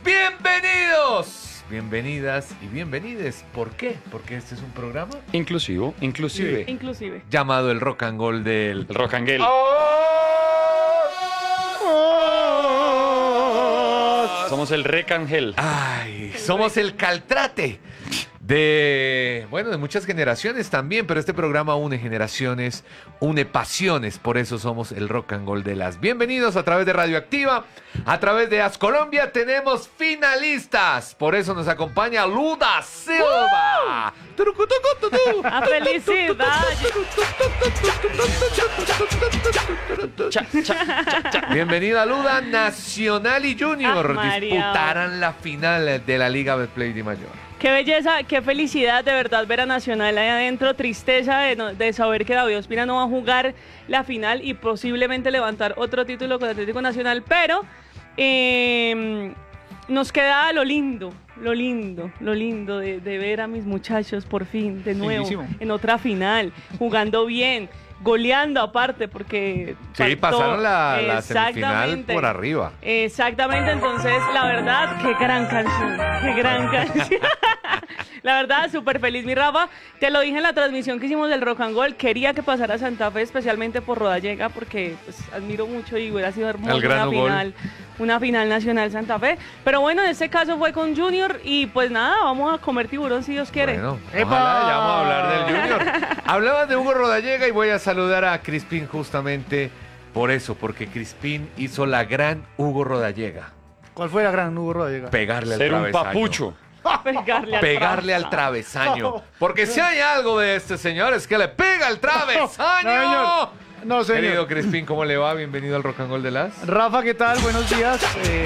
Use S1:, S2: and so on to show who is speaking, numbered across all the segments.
S1: Bienvenidos, bienvenidas y bienvenides. ¿Por qué? Porque este es un programa
S2: Inclusivo, inclusive.
S3: Inclusive.
S1: llamado el Rock and Roll del
S2: El Rock and Roll. Somos el Recangel.
S1: Ay, somos el Caltrate de muchas generaciones también, pero este programa une generaciones, une pasiones, por eso somos el Rock and Roll de las. Bienvenidos a través de Radioactiva, a través de As Colombia tenemos finalistas, por eso nos acompaña Luda Silva.
S3: ¡A felicidad!
S1: Bienvenida Luda, Nacional y Junior
S3: María.
S1: disputarán la final de la Liga Betplay de Mayor.
S3: Qué belleza, qué felicidad de verdad ver a Nacional ahí adentro. Tristeza de saber que David Ospina no va a jugar la final y posiblemente levantar otro título con Atlético Nacional, pero nos queda lo lindo de ver a mis muchachos por fin de nuevo
S2: Lindísimo.
S3: en otra final, jugando bien, goleando aparte, porque
S1: Sí,
S3: faltó.
S1: pasaron la semifinal
S3: Exactamente.
S1: por arriba.
S3: Exactamente, entonces, la verdad, qué gran canción. La verdad, súper feliz, mi Rafa. Te lo dije en la transmisión que hicimos del Rock and Roll. Quería que pasara Santa Fe, especialmente por Rodallega, porque pues, admiro mucho y hubiera sido hermoso
S1: El gran
S3: una final nacional Santa Fe. Pero bueno, en este caso fue con Junior y pues nada, vamos a comer tiburón si Dios quiere.
S1: Bueno,
S2: ¡Epa!
S1: ojalá, ya vamos a hablar del Junior. Hablabas de Hugo Rodallega y voy a saludar a Crispín justamente por eso, porque Crispín hizo la gran Hugo Rodallega.
S4: ¿Cuál fue la gran Hugo Rodallega?
S1: Pegarle al
S2: Ser un
S1: travesaño.
S2: papucho.
S3: Pegarle al
S1: Travesaño. Porque si hay algo de este señor es que le pega al travesaño.
S4: No, señor. No, señor.
S1: Querido Crispín, ¿cómo le va? Bienvenido al Rock and Roll de las.
S4: Rafa, ¿qué tal? Buenos días.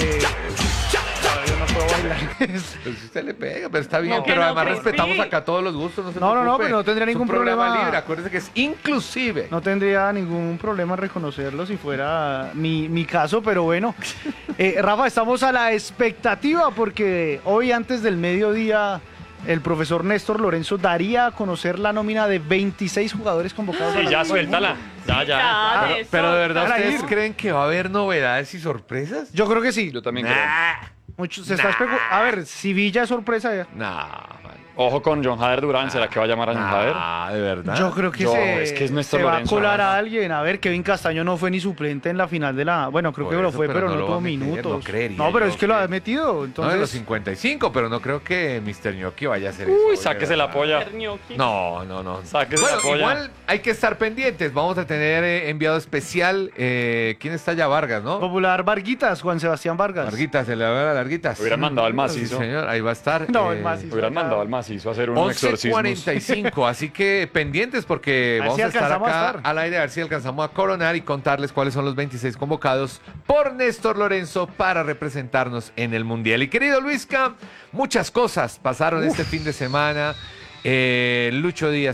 S4: Yo no puedo bailar.
S1: Pues usted le pega, pero está bien.
S3: No, que
S1: pero
S3: no,
S1: además
S3: Crispín.
S1: respetamos acá todos los gustos. No, se
S4: No,
S1: preocupe.
S4: pero no tendría
S1: Es un
S4: ningún
S1: programa
S4: problema.
S1: libre. Acuérdese que es inclusive.
S4: No tendría ningún problema en reconocerlo si fuera mi caso, pero bueno. Rafa, estamos a la expectativa porque hoy antes del mediodía el profesor Néstor Lorenzo daría a conocer la nómina de 26 jugadores convocados.
S2: Sí,
S4: a la
S2: ya
S4: Copa del
S2: suéltala.
S4: Mundo.
S2: Ya.
S3: Eso.
S1: Pero de verdad,
S4: Para
S1: ¿ustedes
S4: ir.
S1: creen que va a haber novedades y sorpresas?
S4: Yo creo que sí.
S2: Yo también
S4: Mucho, se está a ver, si Villa es sorpresa ya.
S1: Nah,
S2: creo. Ojo con John Jader Durán. ¿Será que va a llamar a John Jader?
S1: de verdad.
S4: Yo creo que
S2: Yo,
S4: se,
S2: es que es Néstor
S4: se va a
S2: Lorenzo,
S4: colar
S2: Rafa.
S4: a alguien. A ver, Kevin Castaño no fue ni suplente en la final de la... Bueno, creo
S1: Por
S4: que lo
S1: eso,
S4: fue,
S1: pero
S4: pero
S1: no
S4: no
S1: lo va
S4: tuvo
S1: a meter,
S4: minutos.
S1: no creería
S4: No, pero
S1: yo
S4: es que lo
S1: que-
S4: ha metido.
S1: No de los
S4: Entonces,
S1: 55, pero no creo que Mr. Gnocchi vaya a hacer eso.
S2: Uy,
S1: de
S2: sáquese
S1: verdad.
S2: la polla.
S1: No.
S2: Sáquese
S1: Bueno,
S2: la polla.
S1: igual hay que estar pendientes. Vamos a tener enviado especial. ¿Quién está allá? Vargas, ¿no?
S4: popular Varguitas, Juan Sebastián Vargas.
S1: Varguitas, se le va a ver a Larguitas.
S2: Hubieran mandado al
S1: Sí,
S2: macizo.
S1: señor, ahí va a estar.
S4: No, el macizo.
S2: Hubieran mandado al macizo a hacer un exorcismo.
S1: 11:45, así que pendientes porque
S4: A ver
S1: vamos
S4: si
S1: a estar
S4: alcanzamos
S1: acá
S4: a estar.
S1: al aire, a ver si alcanzamos a coronar y contarles cuáles son los 26 convocados por Néstor Lorenzo para representarnos en el Mundial. Y querido Luisca, muchas cosas pasaron este fin de semana. Lucho Díaz